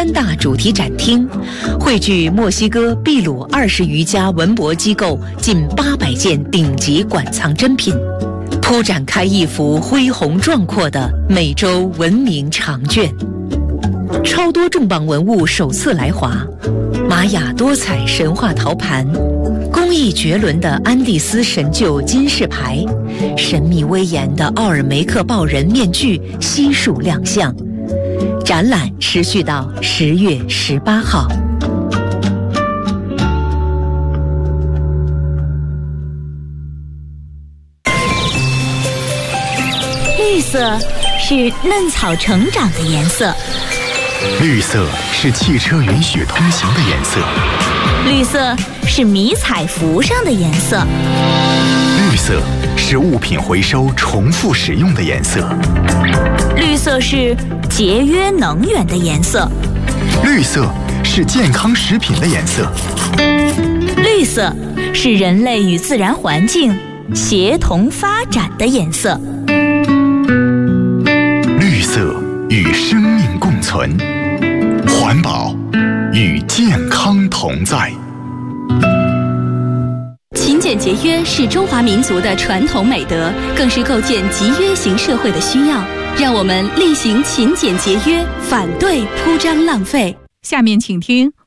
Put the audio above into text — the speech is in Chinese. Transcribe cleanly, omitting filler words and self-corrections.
3大主题展厅，汇聚墨西哥、秘鲁20余家文博机构近800件顶级馆藏珍品，铺展开一幅恢宏壮阔的美洲文明长卷。超多重磅文物首次来华，玛雅多彩神话陶盘，工艺绝伦的安第斯神鹫金饰牌，神秘威严的奥尔梅克豹人面具悉数亮相。展览持续到10月18号。 绿色是嫩草成长的颜色， 绿色是汽车允许通行的颜色， 绿色是迷彩服上的颜色， 绿色是物品回收重复使用的颜色， 绿色是节约能源的颜色， 绿色是健康食品的颜色， 绿色是人类与自然环境协同发展的颜色， 绿色与生命共存，环保与健康同在。 勤俭节约是中华民族的传统美德，更是构建集约型社会的需要。让我们力行勤俭节约，反对铺张浪费。 下面请听